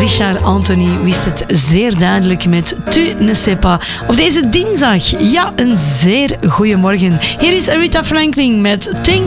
Richard Anthony wist het zeer duidelijk met Tu ne sais pas. Op deze dinsdag, ja, een zeer goeiemorgen. Hier is Aretha Franklin met Things